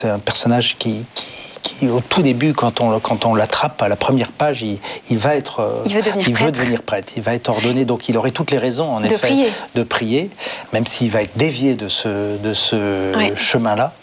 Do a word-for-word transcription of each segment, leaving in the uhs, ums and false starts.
C'est un personnage qui, qui, qui, au tout début, quand on, quand on l'attrape à la première page, il, il va être, il veut devenir il prêtre. veut devenir prêtre. Il va être ordonné, donc il aurait toutes les raisons, en de effet, prier. de prier, même s'il va être dévié de ce, de ce ouais. chemin-là.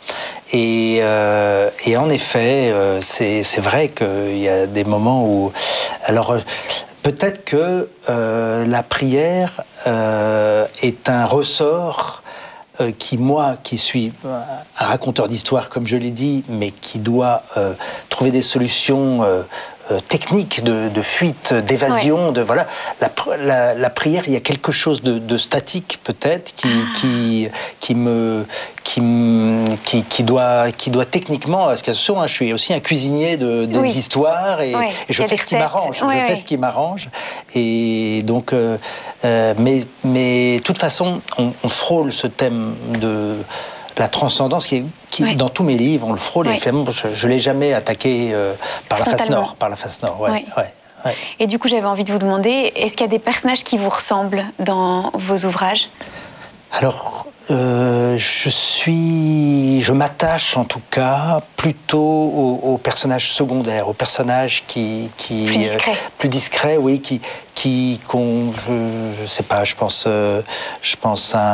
Et, euh, et en effet, euh, c'est, c'est vrai qu'il y a des moments où, alors. Peut-être que euh, la prière euh, est un ressort euh, qui, moi, qui suis un raconteur d'histoire, comme je l'ai dit, mais qui doit euh, trouver des solutions euh, euh, techniques de, de fuite, d'évasion, ouais. de voilà. La, la, la prière, il y a quelque chose de, de statique, peut-être, qui, ah. qui, qui me... Qui, qui, qui, doit, qui doit techniquement, parce que hein, je suis aussi un cuisinier de, des oui. histoires et, oui. et je fais ce qui m'arrange. Oui, je oui. fais ce qui m'arrange. Et donc, euh, euh, mais, mais de toute façon, on, on frôle ce thème de la transcendance qui est qui, oui. dans tous mes livres, on le frôle. Oui. Et finalement, je ne l'ai jamais attaqué euh, par, la face nord, par la face nord. Ouais, oui. ouais, ouais. Et du coup, j'avais envie de vous demander, est-ce qu'il y a des personnages qui vous ressemblent dans vos ouvrages ? Alors, euh, je suis, je m'attache en tout cas plutôt aux, aux personnages secondaires, aux personnages qui, qui plus discrets, euh, plus discrets, oui, qui, qui, qu'on, je, je sais pas, je pense, euh, je pense à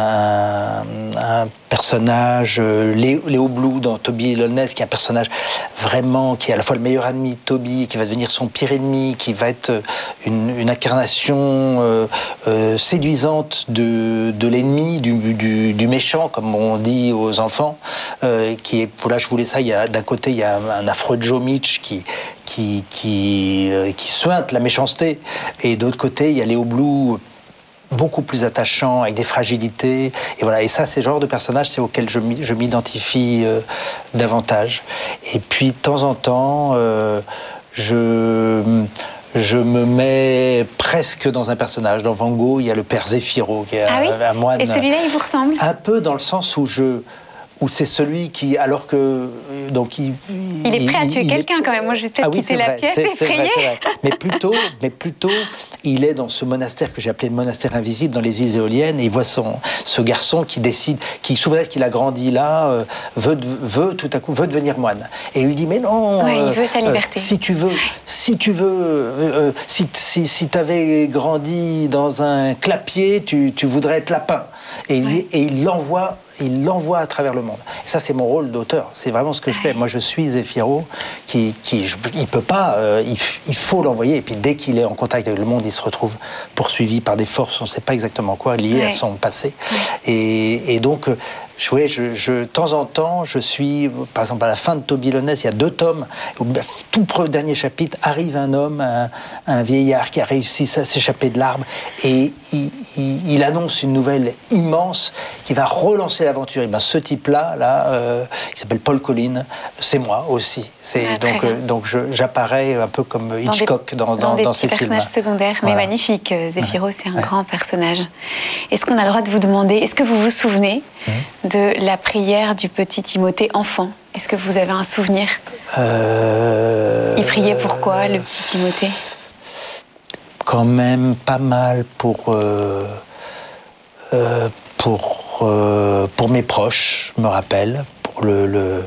un, un personnage, euh, Léo, Léo Blue dans Toby et Loveless, qui est un personnage vraiment qui est à la fois le meilleur ami de Toby, qui va devenir son pire ennemi, qui va être une, une incarnation euh, euh, séduisante de, de l'ennemi, du, du, du méchant, comme on dit aux enfants, euh, qui est, voilà, je voulais ça, il y a, d'un côté, il y a un affreux Joe Mitch qui, qui, qui, euh, qui suinte la méchanceté, et d'autre côté, il y a Léo Blue, beaucoup plus attachant, avec des fragilités, et voilà, et ça, c'est le genre de personnage, c'est auquel je, je m'identifie euh, davantage. Et puis, de temps en temps, euh, je... je me mets presque dans un personnage. Dans Van Gogh, il y a le père Zéphiro, qui est ah un, oui un moine. Et celui-là, il vous ressemble ? Un peu dans le sens où je... où c'est celui qui, alors que... Donc il, il est prêt il, à tuer quelqu'un quand même. Moi, je vais peut-être ah oui, quitter la vrai, pièce c'est, effrayée. C'est vrai, c'est vrai. Mais plutôt, mais plutôt, il est dans ce monastère que j'ai appelé le monastère invisible dans les îles Éoliennes, et il voit son, ce garçon qui décide, qui souvent qu'il a grandi là, euh, veut, veut tout à coup, veut devenir moine. Et il lui dit, mais non... Ouais, euh, il veut sa liberté. Euh, si tu veux, si tu veux, euh, si, si, si tu avais grandi dans un clapier, tu, tu voudrais être lapin. Et, ouais. il, et il l'envoie... il l'envoie à travers le monde. Et ça, c'est mon rôle d'auteur. C'est vraiment ce que je fais. Moi, je suis Zéphiro, qui, qui je, il peut pas, euh, il, il faut l'envoyer. Et puis, dès qu'il est en contact avec le monde, il se retrouve poursuivi par des forces, on ne sait pas exactement quoi, liées ouais. à son passé. Ouais. Et, et donc, je, ouais, je, je, de temps en temps, je suis, par exemple, à la fin de Toby Loveless, il y a deux tomes. Au tout dernier chapitre, arrive un homme, un, un vieillard qui a réussi à s'échapper de l'arbre, et il, il, il annonce une nouvelle immense qui va relancer l'aventure. Et ben, ce type-là, là, euh, il s'appelle Paul Collin, c'est moi aussi. C'est, ah, donc euh, donc je, j'apparais un peu comme Hitchcock dans, dans, dans, dans, dans ces films. Dans des personnages secondaires, voilà. Mais magnifique. Zéphiro, c'est un ouais. grand personnage. Est-ce qu'on a le droit de vous demander, est-ce que vous vous souvenez mmh. de la prière du petit Timothée enfant ? Est-ce que vous avez un souvenir ? euh... Il priait pourquoi, le petit Timothée ? Quand même pas mal pour... Euh, euh, pour Euh, pour mes proches, je me rappelle, pour le, le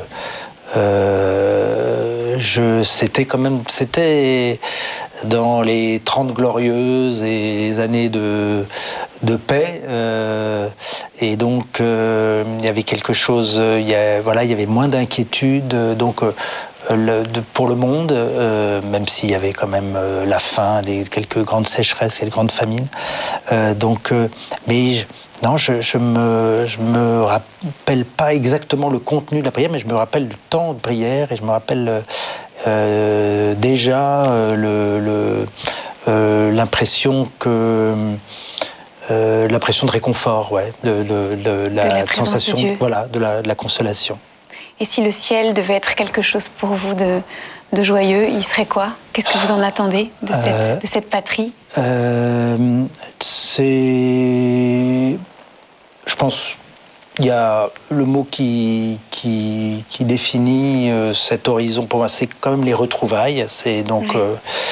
euh, je, c'était quand même, c'était dans les Trente Glorieuses et les années de, de paix, euh, et donc euh, il y avait quelque chose, il y a, voilà, il y avait moins d'inquiétude, donc euh, le, de, pour le monde, euh, même s'il y avait quand même euh, la faim, des, quelques grandes sécheresses, quelques grandes famines, euh, donc, euh, mais je, Non, je, je me, je me rappelle pas exactement le contenu de la prière, mais je me rappelle du temps de prière et je me rappelle euh, déjà euh, le, le, euh, l'impression que euh, l'impression de réconfort, ouais, de, de, de, la, de la sensation, de Dieu. Voilà, de la, de la consolation. Et si le ciel devait être quelque chose pour vous de, de joyeux, il serait quoi ? Qu'est-ce que vous en attendez de cette, euh, de cette patrie ? euh, C'est... Je pense il y a le mot qui, qui, qui définit euh, cet horizon, pour moi, c'est quand même les retrouvailles. C'est donc oui. euh,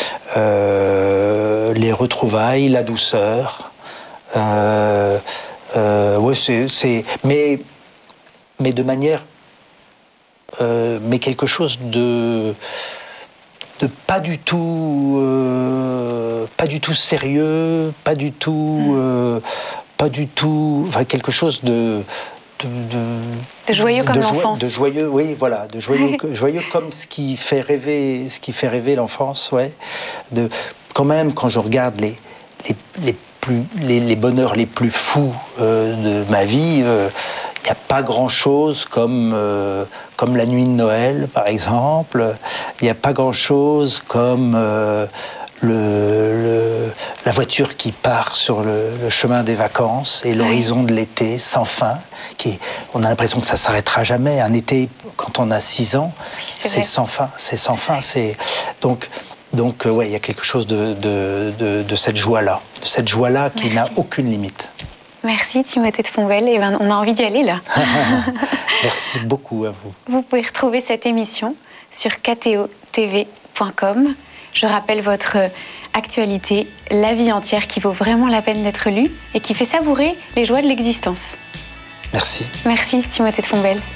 euh, les retrouvailles, la douceur. Euh, euh, ouais, c'est, c'est, mais, mais de manière euh, mais quelque chose de, de pas du tout, euh, pas du tout sérieux, pas du tout, euh, pas du tout, enfin quelque chose de De, de, de joyeux comme de l'enfance. De joyeux, oui, voilà, de joyeux, joyeux comme ce qui fait rêver, ce qui fait rêver l'enfance, ouais. De, quand même, quand je regarde les, les, les, plus, les, les bonheurs les plus fous euh, de ma vie, il euh, n'y a pas grand-chose comme, euh, comme la nuit de Noël, par exemple. Il n'y a pas grand-chose comme... Euh, Le, le, la voiture qui part sur le, le chemin des vacances et l'horizon de l'été sans fin. Qui, on a l'impression que ça ne s'arrêtera jamais. Un été, quand on a six ans, oui, c'est, c'est sans fin. C'est sans fin. C'est, donc, donc ouais, il y a quelque chose de, de, de, de cette joie-là. De cette joie-là qui Merci. N'a aucune limite. Merci Timothée de Fonbelle. Et ben, on a envie d'y aller là. Merci beaucoup à vous. Vous pouvez retrouver cette émission sur k t o t v point com. Je rappelle votre actualité, La vie entière, qui vaut vraiment la peine d'être lue et qui fait savourer les joies de l'existence. Merci. Merci Timothée de Fonbelle.